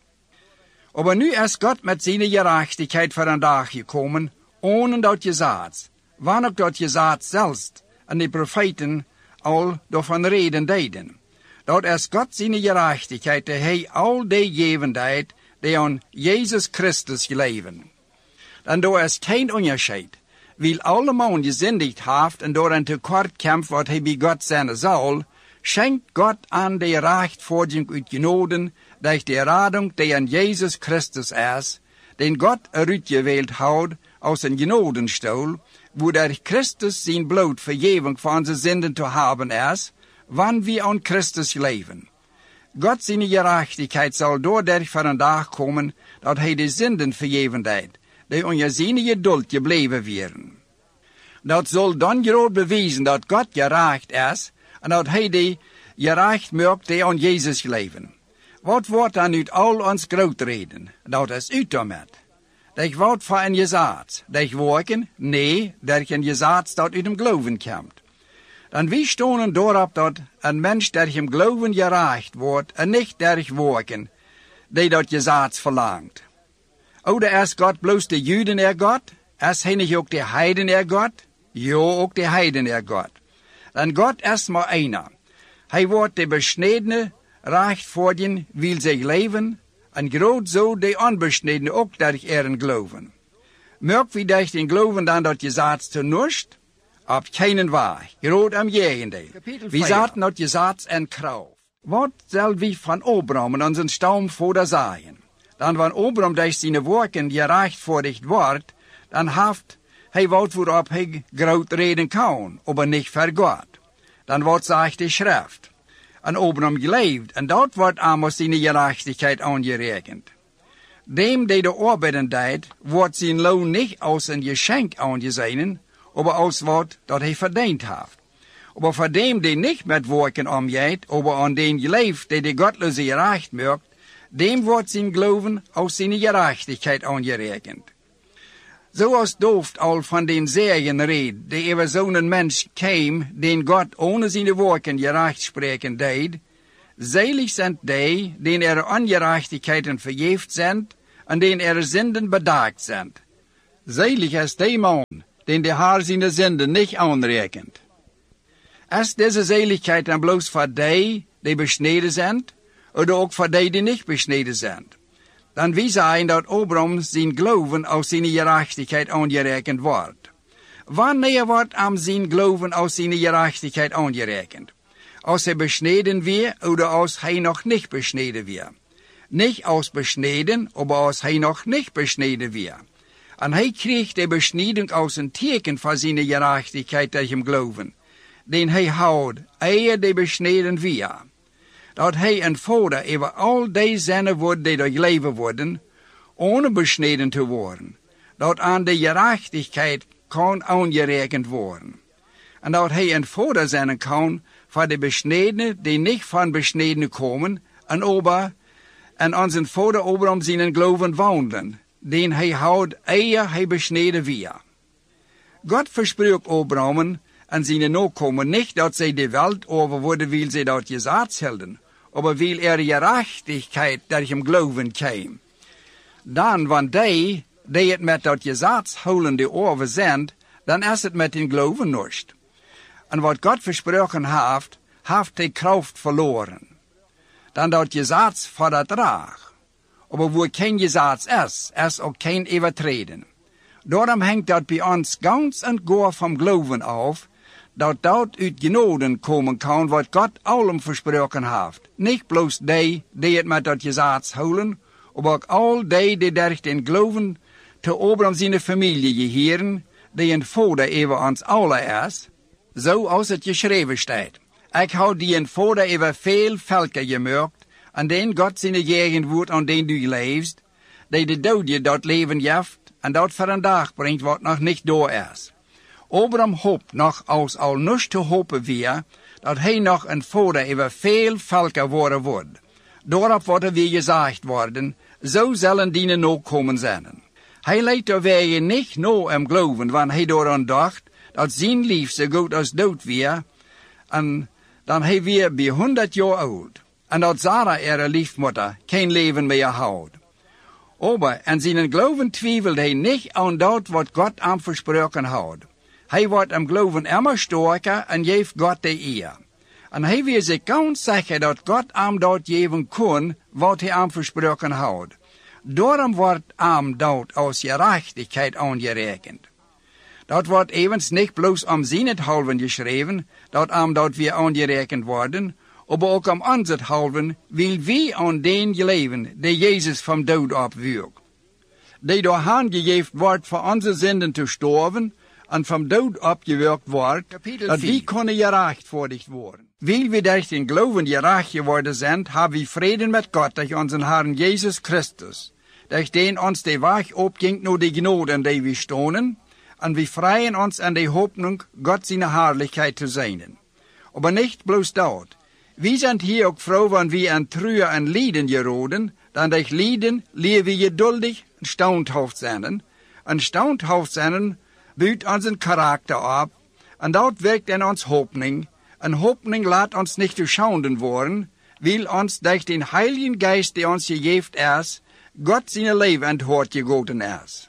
Aber nu ist Gott mit seiner Gerechtigkeit für den Tag gekommen, ohne das Gesetz, wann auch das Gesetz selbst und die Propheten all davon reden deden. Dort ist Gott seine Gerechtigkeit, der hij all die geven deed, die an Jesus Christus gelegen. Denn da ist kein Unterschied, weil alle Mann gesündigt haft und daran zu kort kämpft, wat hij bij Gott sein soll, schenkt Gott an die Rechtfertigung uit Genoden durch die Radung, die an Jesus Christus ist, den Gott uitgewählt hat aus een Genodenstuhl, wo durch Christus sein Blut Vergebung für unsere Sünden zu haben ist, wann wir an Christus leben. Gott seine Gerechtigkeit soll dadurch für den Tag kommen, dat hij die Sünden vergeben deed, die onder seine Geduld gebleven wären. Dat soll dann gerade beweisen, dat Gott gerecht ist, und dat hij die gerecht maakt, die an Jesus leven. Wat wordt dan uit al ons groot reden? Dat is uit damit. Dat wordt voor een Gesetz. Dat werken? Nee, dat een Gesetz dat uit dem Glauben komt. Dan wie stonen daarop dat een mens durch hem Glauben gerecht wordt, en niet durch werken, die dat Gesetz verlangt. Oder ist Gott bloß der Juden er Gott? Ist hij nicht auch der Heiden er Gott? Ja, auch der Heiden er Gott. Denn Gott ist mal einer. Hij wordt de Beschnittene rechtfertigen, will sich leben, und gerade so die Unbeschnittene auch durch ihren Glauben. Merkt wie durch den Glauben dann das Gesetz zu nuscht? Auf keinen Weg, gerade am Gegenteil. Wie sagten das Gesetz in Kraft? Was soll wie von Abraham und unseren Stammvater sagen? Dann, wenn Abraham durch seine Werken gerechtfertigt wird, dann haft hij wat woorop hij groot reden kan, aber nicht für Gott. Dann wordt sagt die Schrift. En Abraham geleefd, en dat wordt amos seine Gerechtigkeit angerekend. Dem, die de arbeiden deed, wordt zijn loon nicht aus een Geschenk angesehen, aber aus wat dat hij verdient heeft. Aber voor dem, die nicht met werken omgeht, aber an den geleefd, die de Gottlose gerecht maakt, dem wordt zijn Glauben aus seine Gerechtigkeit angerekend. So als dooft al van den Serien red, die über so einen Mensch käm, den Gott ohne seine Werken gerecht spreken deed, Selig sind die, denen ihre Ungerechtigkeiten vergeeft sind und denen ihre Sünden bedagt sind. Selig ist der Mann, den der Herr seine Sünden nicht anrekent. Ist diese Seligkeit dann bloß für die beschneden sind, oder auch für die nicht beschneden sind? Dann wie sein, dass Abraham sein Glauben aus seiner Gerechtigkeit angerekent wird. Wanneer wird sein Glauben aus seiner Gerechtigkeit angerekent? Als beschneden wir oder als noch nicht beschneden wir? Nicht aus beschneden, aber als noch nicht beschneden wir. Und kriegt die Beschneidung aus ein Teken für seine Gerechtigkeit durch im Glauben, den haut, ehe die beschneden wir. Dat een vader over al die zinnen wordt die durchleven worden, ohne beschneden te worden. Dat aan de gerechtigheid kan aangerekend worden. En dat een vader zijn kan voor de beschnedenen die niet van beschnedenen komen, en onze vader Abraham zijn geloven wandelen, den houdt eer beschneden weer. God verspreekt Abraham en zijn nakomen niet dat zij de wereld over worden, wil zij dat gezegd hielden, aber weil Gerechtigkeit durch im Glauben kam. Dan, wanneer die het met dat gezatsholende over zijn, dan is het met den Glauben nicht. En wat God versprochen heeft die Kraft verloren. Dan dat gezats voor dat draag. Aber wo kein Gesetz ist auch kein Übertreten. Darum hängt dat bei uns ganz und gar vom Glauben auf, dat uit Genoden komen kan wat God allem versproken heeft. Niet bloos die het met dat gezaats houden, maar ook al die durch den Glauben te Abraham zijn familie geheren, die een vader over ons alle is, zo als het geschreven staat. Ik hou die een vader over veel volken gemaakt, aan den God zijn gegend wordt aan den du leefst, die de dood dat leven geeft, en dat voor een dag brengt wat nog niet door is. Abraham hoopt nog als al niets te hopen weer, dat hij nog een vader over veel volken worden wordt. Daarop wordt weer gezegd worden, zo zullen die nakomen zijn. Hij leidt er weer niet no im geloven, wanneer hij daaraan dacht, dat zijn lief zo goed als dood weer, en dan hij weer bij 100 jaar oud, en dat Sarah ihre liefmoeder geen leven meer houdt. Aber in zijn geloven twijfelt hij niet aan dat wat God hem versproken houdt. Hij wordt im Glauben immer sterker en geeft God de eer. En hij wil zich ganz zeker dat God hem dat geven kon, wat hij hem versproken houdt. Daarom wordt hem dat als gerechtigheid aangerekend. Dat wordt evens niet bloos om zijn halven geschreven, dat hem dat weer aangerekend worden, maar ook om ons halven wil wie aan den leven, die Jezus van dood opwierp. Die door hen gegeven wordt voor onze zinden te sterven, en vom dood opgewirkt wordt, dat wie kunnen gerechtvaardigd worden. Weil wir durch den Glauben gerecht geworden sind, haben wir Frieden mit Gott durch unseren Herrn Jesus Christus, durch den uns der Weg opging nur die Gnade, in der wir stonden, und wir freien uns an der Hoffnung, Gott seine Herrlichkeit zu sehen. Aber nicht bloß dort. Wir sind hier auch froh, wenn wir an Trühe und Lieden geraten, denn durch Lieden lehren wir geduldig und staunhaft sein. Und staunhaft sein biedt unseren Charakter ab, und dort wirkt in uns Hoffnung. Und Hoffnung lässt uns nicht zu Schanden worden, weil uns durch den Heiligen Geist, der uns gegeben ist, Gott seine Leben enthoort gegoten ist.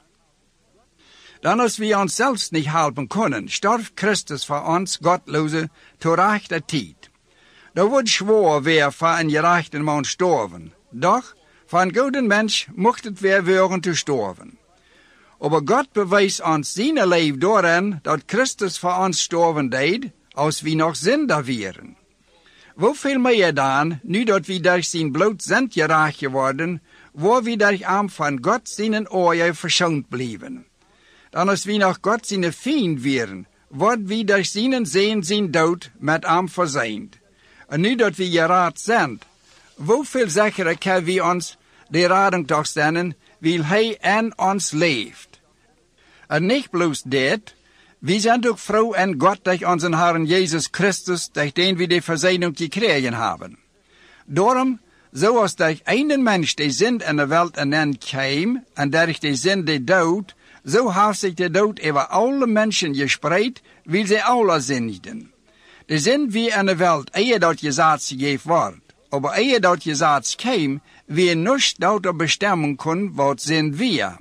Dann, als wir uns selbst nicht helfen können, starb Christus für uns Gottlose zur rechter Zeit. Da wird schwor, wer für einen gerechten Mann sterben. Doch, für einen guten Mensch mochtet wer wären zu sterben. Aber Gott beweist uns seine Leben darin, dass Christus für uns sterben deed, als wir noch Sünder wären. Wofür mehr dann, nu dat wir durch sein Blut sind gerecht geworden, wo wir durch ihn von Gott seinen Ohren verschont blieben. Dann als wir noch Gott seine Feind wären, wird wir durch seinen Sehen sein Tod mit ihm versöhnt. Und nu dat wir gerat sind, wofür sicherer können wir uns die Rettung doch sehen, weil er in uns lebt. Und nicht bloß das, wir sind auch froh in Gott durch unseren Herrn Jesus Christus, durch den wir die Versöhnung gekriegt haben. Darum, so als durch einen Mensch die Sünd in der Welt ernannt kam, und durch die Sünde Tod, so hat sich der Tod über alle Menschen gespreit, weil sie alle sündigten. Die sind wie in der Welt, ehe dort gesagt gegeben wird, aber eer dat Jesaats kwam, wie nichts dat bestemmen kon, wat zijn wir.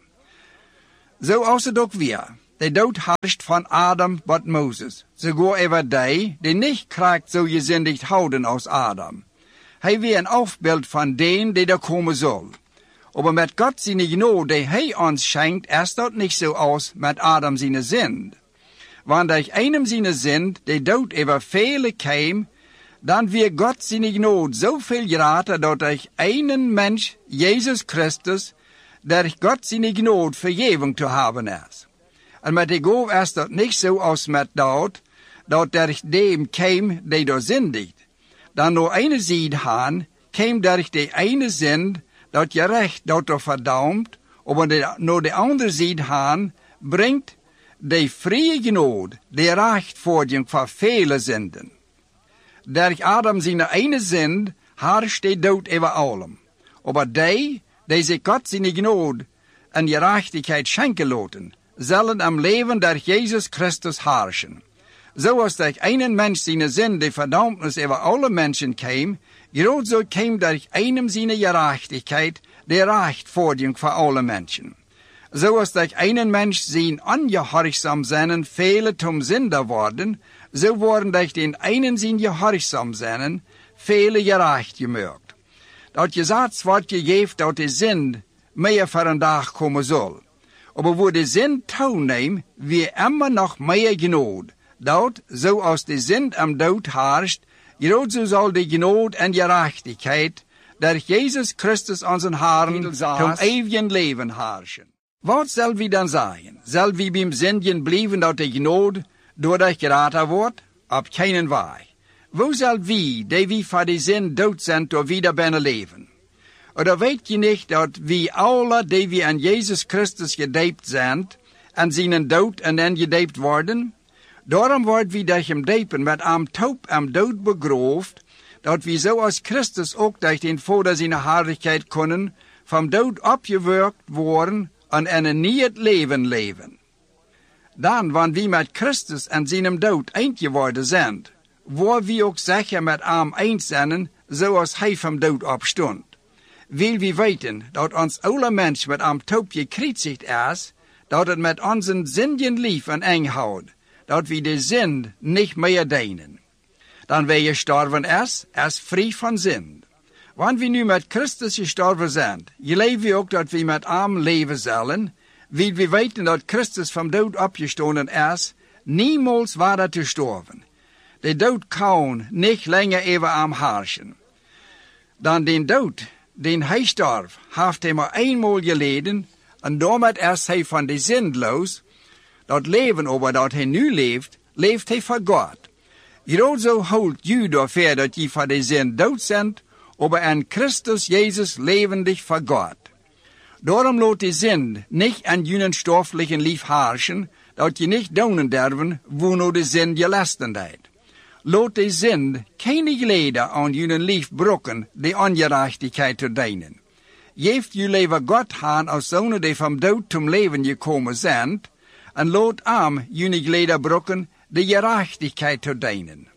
Zo als het ook weer. De dood heerst van Adam tot Moses. Sogar over die niet krijgt zo gezindigd houden als Adam. Hij weer een afbeeld van den die er komen zal. Aber met God zijn genade die hij ons schenkt, is dat niet zo als met Adam zijn zind. Want durch einem zijn zind, die dood over vele kwam, dan weer God zijn genade zoveel groter, dat durch einen Mensch, Jezus Christus, durch God zijn genade vergeving te hebben is. En met de goof is dat niet zo als met dat durch dem kwam die door zindigt. Dan door ene zijde haan, kwam durch de ene zind, dat je recht dat er verdampt, maar door de andere zijde haan, brengt de vrije genade, de rechtvaardiging voor vele zinden. Durch Adam zijn ene zind, heerst de dood over allem. Maar die zich God zijn genade en gerechtigheid schenken laten, zullen am leven durch Jezus Christus heerschen. Zoals durch einen Mensch zijn zin de verdammnis over alle mensen kwam, groot zo kwam durch einem zijn gerechtigheid de rechtvaardiging voor alle mensen. Zoals durch einen Mensch zijn ongehoorzaam zijn vele zum Sünder worden, zo worden durch den einen zijn gehoorzaam zijn vele gerecht gemaakt. Dat Gesetz wordt gegeven dat de zin meer voor een dag komen zal. Aber wo de zin toeneemt, wie immer nog meer genade. Dat, zoals de zin am dood heerst, groot zo zal de genade en gerechtigheid durch Jezus Christus onze Herren zum eeuwigen leven heerschen. Wat zal wie dan zeggen? Zal wie beim Sünden blijven dat de genade doordat geraten wordt? Op keinen weg. Wo zal wie, die wie voor de zin dood zijn, door wieder binnen leven? Oder weet je niet dat wie alle die wie aan Jezus Christus gedoopt zijn, en zijn dood en dan gedoopt worden? Daarom wordt wie durch hem doopen met am Tod am dood begroofd, dat wie zoals Christus ook durch den Vader zijn herrlichkeit kunnen, vom dood opgewerkt worden en een nieuw leven leven. Dan, wanneer wie met Christus en zijn dood eind geworden zijn, waar wie ook zeker met am eind zijn, zoals hij vom dood opstond. Wil wie weten dat ons alle mens met am Tod gekreuzigd is, dat het met onze zinden lief en eng houdt, dat we de zind niet meer dienen. Dan wie gestorven is vrij van zind. Want we nu met Christus gestorven zijn, leven we ook dat we met hem leven zullen, wil we weten dat Christus vom dood opgestonden is, niemals waar te sterven. De dood kan niet langer over hem heerschen. Dan den dood, den hij starf, heeft hij maar eenmaal geleden, en daarmee is hij van de zind los. Dat leven over dat hij nu leeft, leeft hij voor God. Groot zo houdt u daarvoor dat je voor de zind dood bent, aber aan Christus Jezus levendig voor God. Daarom laat de zind niet aan jullie stoffelijke lief heerschen, dat je niet doen durven, wo de zind je lasten deed. Laat de zind geen geleden aan jullie lief brokken, de ongerechtigheid te dienen. Geeft jullie wat God aan als zonen die van dood zum leven gekomen zijn, en laat aan jullie geleden brokken, de gerechtigheid te dienen.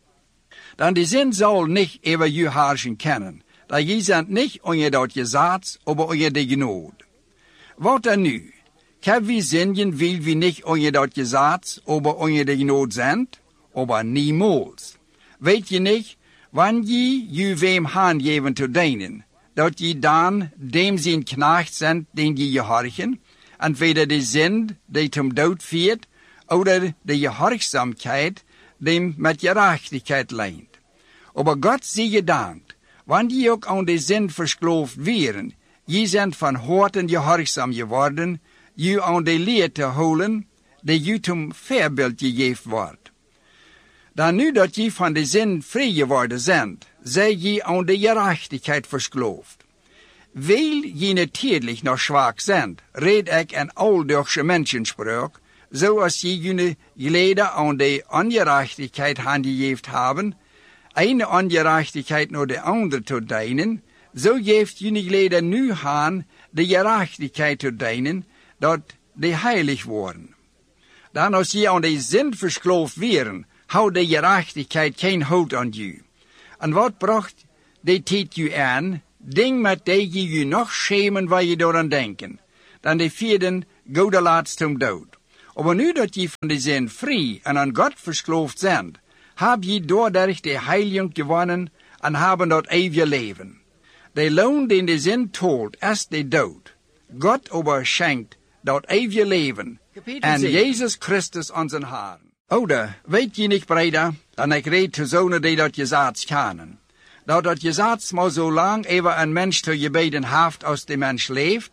Dan de zin zal niet over je heerschen kennen, da je zijn niet onder dat Gesetz, aber onder de genade. Wat dan nu? Kan we zingen, wil we niet onder dat Gesetz, aber onder de genade zijn? Aber niemals. Weet je niet, wanneer je wem aangeven te dienen, dat je dan dem zijn knecht zijn, den je gehorchen, entweder de zind die zum dood viert, oder de gehorchsamkeit, die met gerechtigheid leent. Aber Gott sei gedankt, wanneer je ook aan de zind verskloofd wären, je zijn van horten gehorchsam geworden, je aan de leer te houden, die je zum voorbeeld gegeven wordt. Dan nu dat je van de zind vrij geworden bent, zij je aan de gerechtigheid verskloofd. Weil je natuurlijk nog zwak zijn, red ik een oudurgsche mensenspraak, zoals je jullie geleden aan de ongerechtigheid handgegeven hebben, eine ongerechtigheid naar de andere te dienen, zo geeft jullie geleden nu aan de gerechtigheid te dienen, dat de heilig worden. Dan als je aan de zind verskloofd wären, houdt de gerechtigheid geen hout aan je. En wat bracht die tiet je aan, ding met die je nog schemen waar je door aan denken, dan de vierden gode laatst om dood. Maar nu dat je van de zin vrij en aan God versloofd bent, heb je doordat de heiliging gewonnen en hebben dat eeuwige leven. De loon die de zin tolt, is de dood. God aber schenkt dat eeuwige leven en Jezus Christus onze Herr. Oder, weet je niet, breder, dan ik reed te zonen die dat je zaad kennen. Dat je zaad maar zo lang even een mens te je beden heeft als de mens leeft,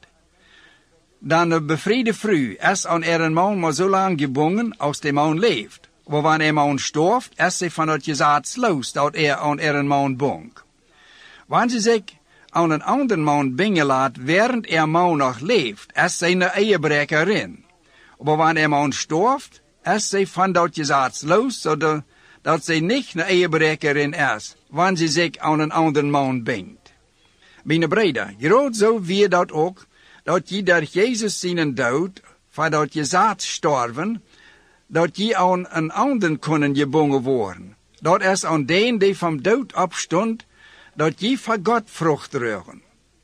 dan de bevriende vrouw is aan een man maar zo lang gebonden als de man leeft. Maar wanneer man storft, is ze van dat je zaad los dat aan een man bong. Wanneer ze zich aan een ander man bingen laat, während man nog leeft, is ze een ehebrekerin. Maar wanneer man storft, is ze van dat je zaad los, zodat ze niet een ehebrekerin is, wanneer ze zich aan een ander man bingt. Mijn breder, groot zo wie dat ook, dat je door Jezus zijn dood, voordat je zaad storven, dat je aan een ander kunnen gebonden worden. Dat is aan den die van dood opstond, dat je van God vrucht dragen.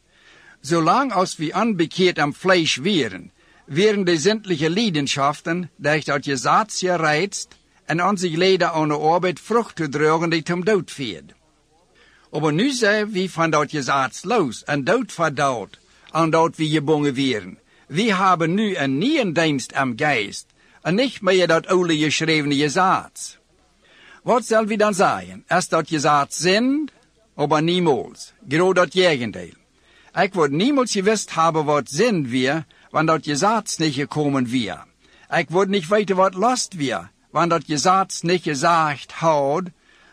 Zolang als we onbekeerd am Fleisch wären de zindliche Leidenschaften, durch dat je zaad je reizt, en onze leden aan de arbeid vrucht te dragen die zum dood führt. Aber nu zijn we van dat je zaad los en dood verdaut, aan dat we gebonden wären. We hebben nu een nieuwe dienst am Geist, en niet meer dat oude geschrevene gezaad. Wat zal we dan zeggen? Is dat gezaad sind? Aber niemals. Genau dat Gegenteil. Ik word niemals gewusst hebben wat sind wir, wanneer dat gezaad niet gekomen wir. Ik word niet weten wat last wir, wanneer dat gezaad niet gezegd houdt,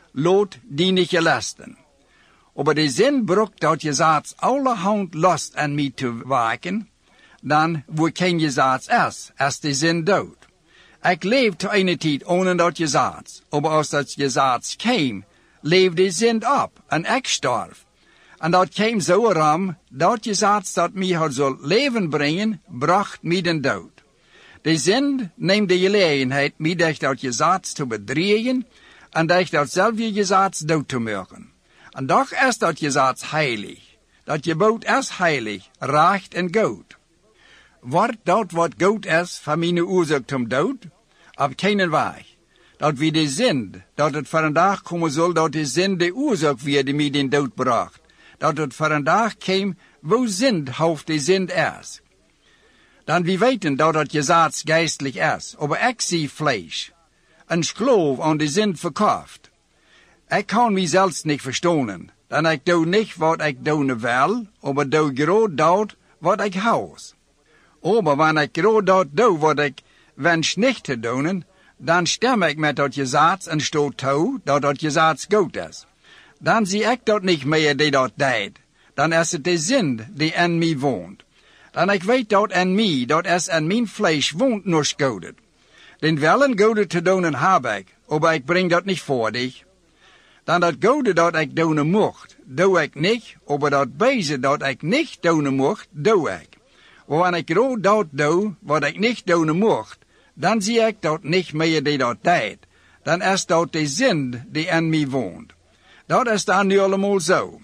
lot die niet gelasten. Aber de zin brukt dat gezaad allerhand last aan mij te waken, dan wo geen gezaad is de zin dood. Ik leef te eine tijd ohne dat gezaad, aber als dat gezaad kwam, leefde de zin op en ik starf. En dat kwam zo ram, dat gezaad dat mij had zal leven brengen, bracht mij den dood. De zin neemt de gelegenheid mij durch dat gezaad te bedriegen en durch datzelfde gezaad dood te maken. En doch is dat gezaad heilig. Dat gebod is heilig, recht en goed. Wordt dat wat goed is van mijn oorzaak zum dood? Op keinen weg. Dat wie de zind, dat het voor een dag komen zal, dat de zind de oorzaak weer die mij den dood bracht. Dat het voor een dag kwam, wo zind hoofd de zind is. Dan wie weten dat het gezaad geistlich is, aber ik zie vlees. Een geloof aan de zind verkauft. Ik kan mijzelf niet verstonen, dan ik doe niet wat ik doen wil, aber doe groot dat wat ik houd. Aber wanneer ik groot dat doe wat ik wens niet te doen, dan stem ik met dat gezaad en stoot toe dat dat gezaad goed is. Dan zie ik dat niet meer die dat deed. Dan is het de zind die in mij woont. Dan ik weet dat in mij, dat is in mijn vlees woont nog godet. Den willen godet te doen heb ik, aber ik breng dat niet voor dich. Dan dat goede dat ik doen mocht, doe ik niet, aber dat beze dat ik niet doen mocht, doe ik. Wanneer ik rood dat doe, wat ik niet doen mocht, dan zie ik dat niet meer die dat deed. Dan is dat de zind die in mij woont. Dat is dan nu allemaal zo.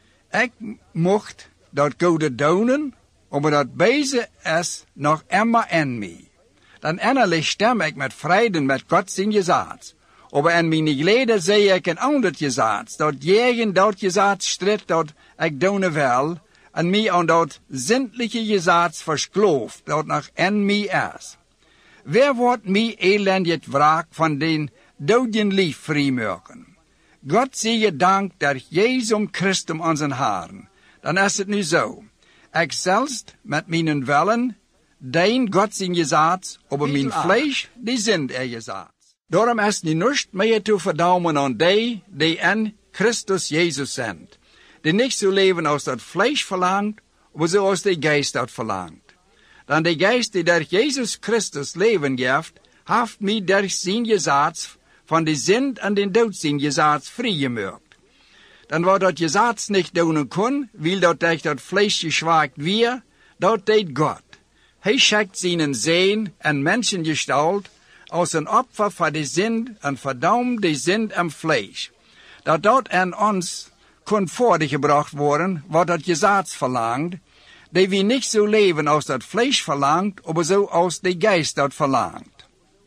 Ik mocht dat goede doen, maar dat beze is nog immer in mij. Dan innerlijk stem ik met vrede met God zijn gezaad. Aber in mijn leden zie ik een ander gezaad, dat jegen dat gezaad stridt dat ik doen wil, en mij aan dat zindliche gezaad versklooft, dat nog in mij is. Wer wordt mij elendig wraak van den doden lief vrijmaken? God zie je dank door Jezus Christus onze Herren. Dan is het nu zo. Ik zelfs met mijn willen, dein God zijn gezaad, aber mijn vlees, die sind gezaad. Daarom is het niet meer te verdauwen aan die in Christus Jezus zijn. Die niet zo leven als dat vlees verlangt, maar zoals de geest dat verlangt. Dan de geest die door Jezus Christus leven geeft, heeft mij door zijn gezaad van de zind en de dood zijn gezaad vrijgemaakt. Dan wat dat gezaad niet doen kon, wil dat durch dat vlees geschwaakt weer, dat deed God. Hij schickt zijn Zeen en Menschengestalt als een opfer voor de zind en verdauwt de zind en vlees. Dat in ons kon voorgebracht worden, wat dat Gesetz verlangt, die wie nicht so leben als dat Fleisch verlangt, aber so als de Geist dat verlangt.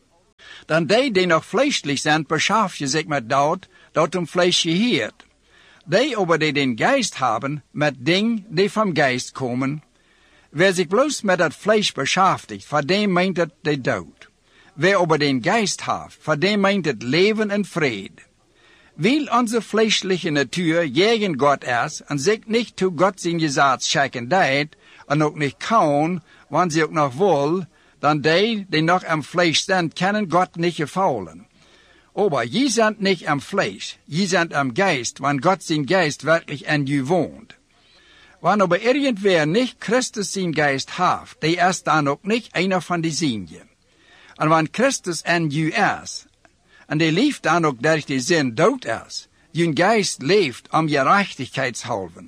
Dan die noch fleischlich sind, beschaffen sich mit dat dem Fleisch gehört. Die aber die den Geist haben, mit Dingen, die vom Geist kommen. Wer sich bloß mit dat Fleisch beschäftigt, von dem meint het de Dood. Wer aber den Geist hat, von dem meint het Leben und Friede. Weil unsere fleischliche Natur gegen Gott ist und sich nicht zu Gott sein Gesetz schicken deed und auch nicht kann, wenn sie auch noch will, dann die noch am Fleisch sind, können Gott nicht gefallen. Aber je sind nicht am Fleisch, je sind am Geist, wenn Gott sein Geist wirklich in je wohnt. Wenn aber irgendwer nicht Christus sein Geist hat, der ist dann auch nicht einer von die Sinje. Und wenn Christus in je ist, und der leeft dann auch durch die Sinn dood ist, je Geist leeft Gerechtigkeitshalven.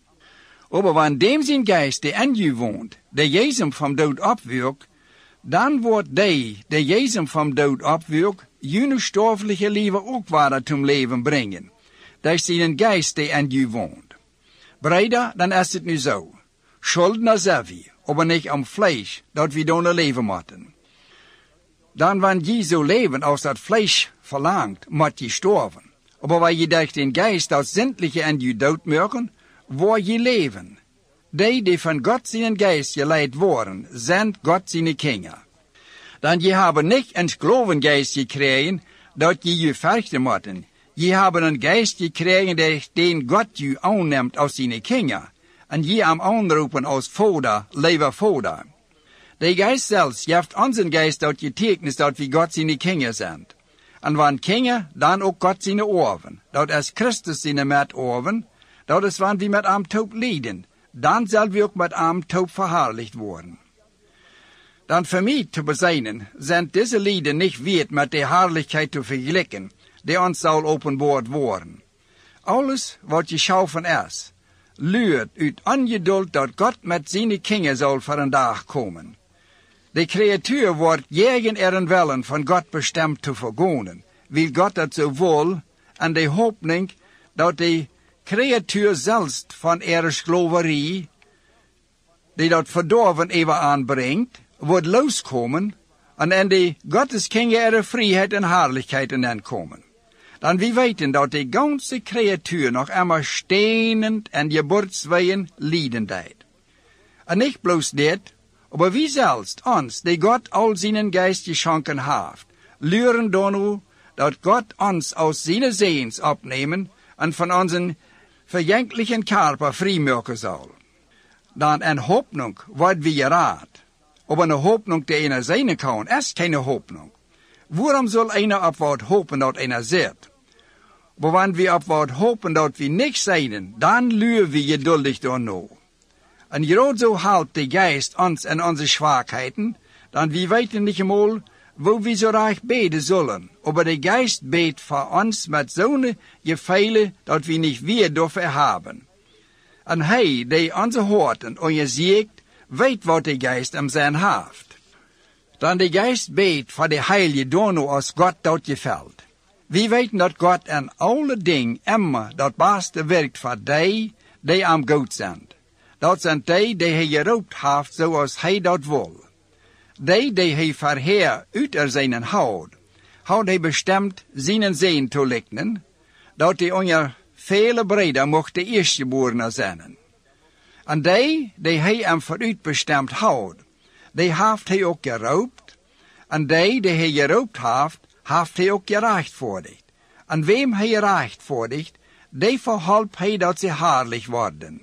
Aber wenn dem sein Geist, der in je wohnt, der Jesum vom Dood abwirkt, dann wordt der Jesum vom Dood abwirkt, jene stoffliche Liebe auch weiter zum Leben bringen, durch seinen Geist, der in je wohnt. Breder, dann ist es nu so. Schuldner sind wir, aber nicht am Fleisch, dat wir dann leben müssen. Dann, wenn je so leben, als dat Fleisch verlangt, moet je sterven. Aber weil je durch den Geist als Sämtliche in je dood mögen, wo je leben. Die von Gott seinen Geist geleitet worden, sind Gott seine Kinder. Dann je haben nicht einen Glaubengeist gekriegt, dat je fürchten müssen. Je haben einen Geist gekriegt, den Gott je annimmt aus seine Kinder. Und je am anrufen als Vater, lieber Vater. Der Geist selbst gibt unseren Geist dat getekend, dat wir Gott seine Kinder sind. Und wenn Kinder, dann auch Gott seine Orven. Dat ist Christus seine Mitorven. Dat ist, wenn wir mit am Tod leiden. Dann soll wir auch mit am Tod verherrlicht worden. Dann für mich zu beseinen, sind diese Lieder nicht wert, mit der Herrlichkeit zu vergleichen, die uns soll openbaard worden. Alles, was geschaffen ist, luurt uit ongeduld dat Gott mit seine Kinder soll voor een dag komen. De Kreatur wordt gegen ihren Willen von Gott bestimmt zu vergonen, weil Gott dat so will, en de hoopning dat de Kreatur selbst von ihrer Sklaverie, die dat verdorven even aanbrengt, wordt loskomen, en in de Gottes Kinder ihre Freiheit en Herrlichkeit entkommen. Dan wie weten dat de ganze Kreatur noch immer stehnend en geburtswehen lieden deed. En nicht bloß dit, aber wie selbst uns, die Gott all seinen Geist geschenken hat, luren donu, dat Gott uns aus seine Sehens abnehmen und von unseren verjänglichen Körper freimachen soll. Dan en Hoffnung wordt wie geraad, aber eine Hoffnung, die einer sein kann, ist keine Hoffnung. Waarom soll einer op wat hopen dat einer zit? Aber wenn wir op wat hopen dat wir nicht zijn, dann lügen wir geduldig door no. En gerade so halt der Geist uns in unsere Schwachheiten, dann wir weten nicht einmal, wo wir so reich beten sollen. Aber der Geist betet für uns mit so ne Gefehle, dat wir nicht wir dürfen haben. En hij, die unsere Horten und je siegt, weet wat der Geist am sein haft. Dan der Geist betet für die Heilige Dono aus Gott dort gefällt. Wir weten dat Gott in alle Dingen immer dat beste werkt für die am gut sind. Dat sind die hij geroept heeft zoals hij dat wil. Die hij verheer uit zijn houd, houdt hij bestemd zijn zeen te lignen, dat hij onder vele breder mocht de eerstgeborene zijn. En die hij hem vooruit bestemd houdt, die heeft hij ook geroopt, en die hij geroopt heeft hij ook gerechtvaardigd. En wem hij gerechtvaardigt, die verhelpt hij dat ze herrlich worden.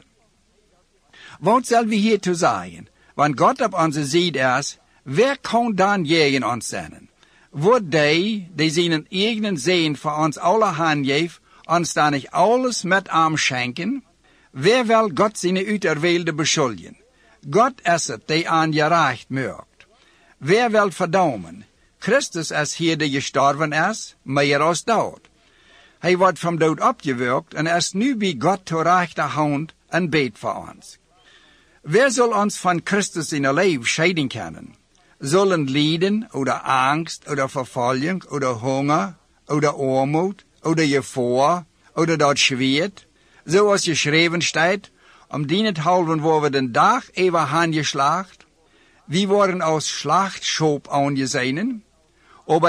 Wat zullen we hier te zeggen? Wanneer God op onze zijde is, wer kan dan tegen ons zijn? Wordt die zijn eigen zin voor ons alle handgeeft, ons dan niet alles met arm schenken? Wer wil God zijn uiterwählte beschuldigen? God is het die aan gerecht maakt. Wer wil verdaumen? Christus is hier die gestorven is, meer als dood. Hij wordt van dood opgewekt en is nu bij God ter rechterhand en beet voor ons. Wer soll uns von Christus in der Leben scheiden können? Sollen Leiden oder Angst oder Verfolgung oder Hunger oder Armut oder Gefahr oder dort Schwert? zoals geschreven staat, dienethalven worden den dag even aangeslacht. Wie worden als slachtschop aangezien.